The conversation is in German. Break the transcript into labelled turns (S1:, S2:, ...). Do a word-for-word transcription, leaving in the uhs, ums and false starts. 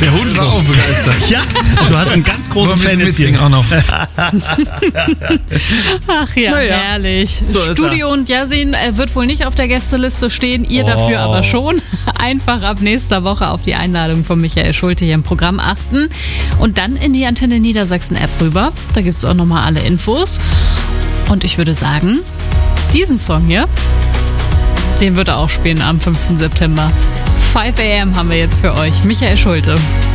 S1: Der Hund war auch begeistert.
S2: Ja, du hast einen ganz großen Fan jetzt hier.
S1: Auch noch.
S3: Ach ja,
S1: Naja,
S3: herrlich.
S1: so ist
S3: Studio und Yasin äh, wird wohl nicht auf der Gästeliste stehen, ihr
S2: Oh.
S3: dafür aber schon. Einfach ab nächster Woche auf die Einladung von Michael Schulte hier im Programm achten und dann in die Antenne Niedersachsen App rüber. Da gibt es auch nochmal alle Infos. Und ich würde sagen, diesen Song hier, den wird er auch spielen am fünften September. five a m haben wir jetzt für euch. Michael Schulte.